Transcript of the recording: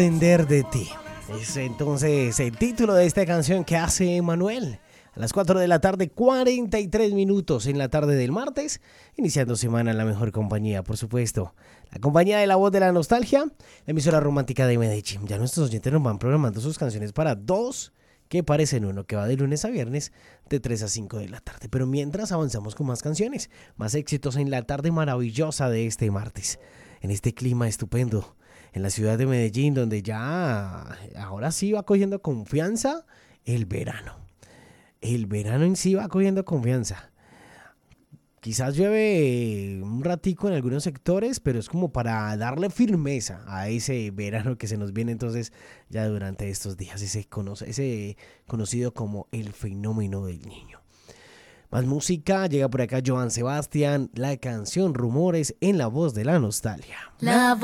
aprender de ti. Es entonces el título de esta canción que hace Emanuel. A las 4 de la tarde, 43 minutos en la tarde del martes, iniciando semana en la mejor compañía, por supuesto. La compañía de La Voz de la Nostalgia, la emisora romántica de Medellín. Ya nuestros oyentes nos van programando sus canciones para dos que parecen uno, que va de lunes a viernes de 3 a 5 de la tarde. Pero mientras avanzamos con más canciones, más éxitos en la tarde maravillosa de este martes, en este clima estupendo, en la ciudad de Medellín, donde ya ahora sí va cogiendo confianza el verano. El verano en sí va cogiendo confianza. Quizás llueve un ratico en algunos sectores, pero es como para darle firmeza a ese verano que se nos viene entonces ya durante estos días, ese conocido como el fenómeno del niño. Más música, llega por acá Joan Sebastián, la canción Rumores en La Voz de la Nostalgia.